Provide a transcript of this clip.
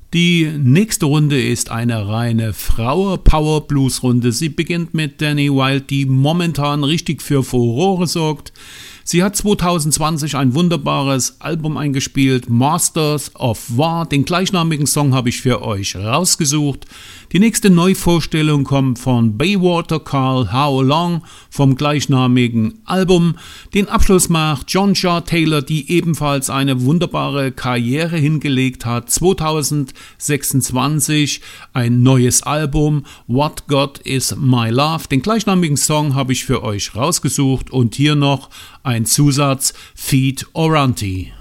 Die nächste Runde ist eine reine Frauen-Power-Blues-Runde. Sie beginnt mit Danny Wilde, die momentan richtig für Furore sorgt. Sie hat 2020 ein wunderbares Album eingespielt, Masters of War. Den gleichnamigen Song habe ich für euch rausgesucht. Die nächste Neuvorstellung kommt von Baywater Carl, How Long, vom gleichnamigen Album. Den Abschluss macht John Shaw Taylor, die ebenfalls eine wunderbare Karriere hingelegt hat. 2026 ein neues Album, What God Is My Love. Den gleichnamigen Song habe ich für euch rausgesucht und hier noch ein Zusatz, Feed Oranti.